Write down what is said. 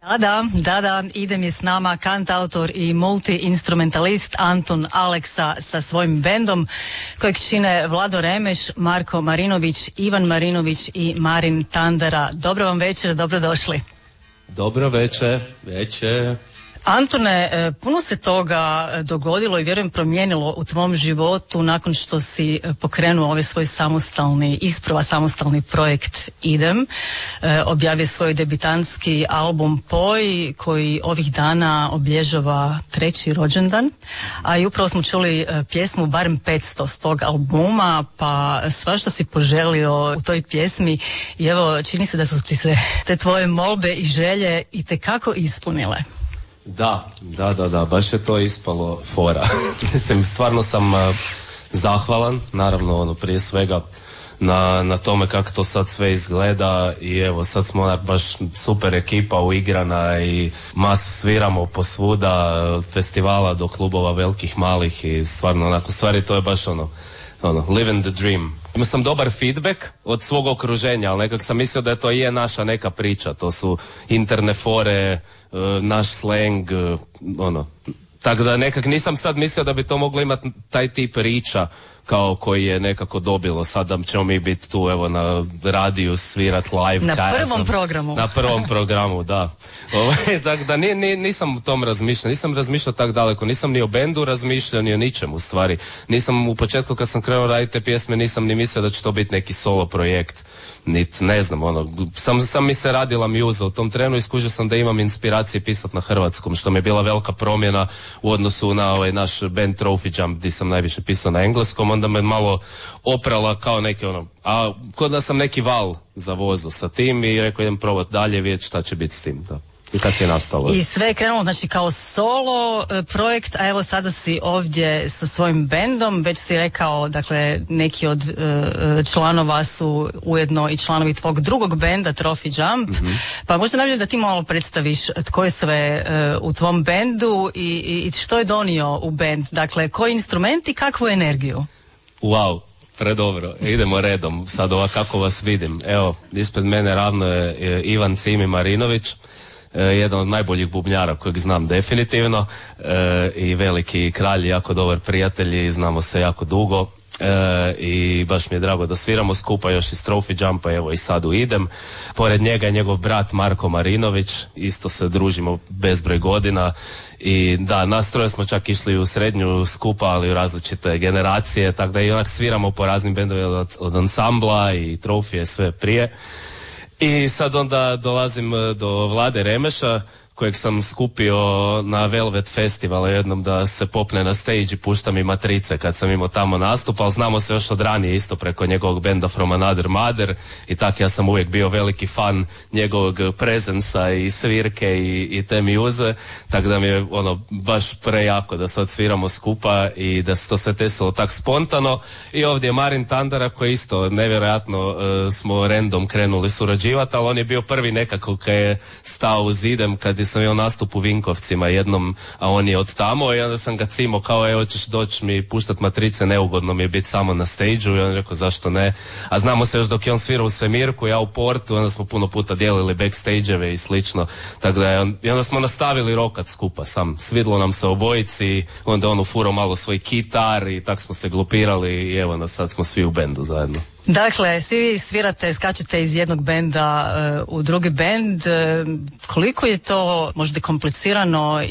Da, idem je s nama kantautor i multi-instrumentalist Antun Aleksa sa svojim bendom kojeg čine Vlado Remeš, Marko Marinović, Ivan Marinović i Marin Tandara. Dobro vam večer, dobrodošli. Dobro večer. Antone, puno se toga dogodilo i vjerujem promijenilo u tvom životu nakon što si pokrenuo ovaj svoj samostalni projekt Idem. Objavio svoj debitantski album Poj koji ovih dana obilježava 3. rođendan, a i upravo smo čuli pjesmu barem 500 s tog albuma, pa svašta si poželio u toj pjesmi i evo čini se da su ti se te tvoje molbe i želje itekako ispunile. Da, baš je to ispalo fora. Mislim, stvarno sam zahvalan, naravno, prije svega na tome kako to sad sve izgleda i evo, sad smo onak baš super ekipa uigrana i masu sviramo posvuda, od festivala do klubova velikih, malih i stvarno onako, stvari to je baš living the dream. Imao sam dobar feedback od svog okruženja, ali nekak sam mislio da to je naša neka priča, to su interne fore, naš slang, Tako da nekak nisam sad mislio da bi to moglo imati taj tip riča kao koji je nekako dobilo. Sad da ćemo mi biti tu evo na radiju svirat live. Na prvom programu. Na prvom programu, da. Tako da nisam u tom razmišljao. Nisam razmišljao tak daleko. Nisam ni o bendu razmišljao, ni o ničemu u stvari. Nisam u početku kad sam krenuo raditi te pjesme nisam ni mislio da će to biti neki solo projekt. Ne znam, sam mi se radila mjuza u tom trenu i skužio sam da imam inspiracije pisati na hrvatskom, što mi je bila velika promjena u odnosu na ovaj naš band Trophy Jump gdje sam najviše pisao na engleskom, onda me malo oprala kao neki a kod da sam neki val zavozu sa tim i rekao idem probati dalje, vidjeti šta će biti s tim, da. I tako je nastalo. I sve je krenulo znači kao solo projekt, a evo sada si ovdje sa svojim bendom, već si rekao, dakle neki od članova su ujedno i članovi tvog drugog benda Trophy Jump, pa možda najbolje da ti malo predstaviš tko je sve u tvom bendu i što je donio u bend, dakle koji instrument i kakvu energiju? Wow, predobro, idemo redom, sad kako vas vidim. Evo, ispred mene ravno je Ivan Cimi Marinović, jedan od najboljih bubnjara kojeg znam definitivno i veliki kralj, jako dobar prijatelj i znamo se jako dugo i baš mi je drago da sviramo skupa još iz Trophy Jumpa, evo i sad u Idem. Pored njega je njegov brat Marko Marinović, isto se družimo bezbroj godina i da, nas troje smo čak išli u srednju skupa, ali u različite generacije, tako da i onak sviramo po raznim bendovima od ansambla i Trophy sve prije. I sad onda dolazim do Vlade Remeša, kojeg sam skupio na Velvet Festivalu jednom da se popne na stage i pušta mi matrice kad sam imao tamo nastup, ali znamo se još od ranije isto preko njegovog benda From Another Mother i tak ja sam uvijek bio veliki fan njegovog prezensa i svirke i te mjuze, tako da mi je baš prejako da sad sviramo skupa i da se to sve desilo tak spontano. I ovdje je Marin Tandara koji isto nevjerojatno smo random krenuli surađivati, ali on je bio prvi nekako kad je stao uz Idem kad sam imao nastup u Vinkovcima jednom, a on je od tamo i onda sam ga cimo kao evo ćeš doći mi puštat matrice, neugodno mi je biti samo na stage-u i on je rekao zašto ne, a znamo se još dok je on svirao u Svemirku, ja u Portu, onda smo puno puta dijelili backstage-eve i slično, tako da i onda smo nastavili rokat skupa, svidlo nam se obojici, onda on ufurao malo svoj kitar i tak smo se glupirali i evo sad smo svi u bendu zajedno. Dakle, svi svirate, skačete iz jednog benda u drugi bend. Koliko je to možda komplicirano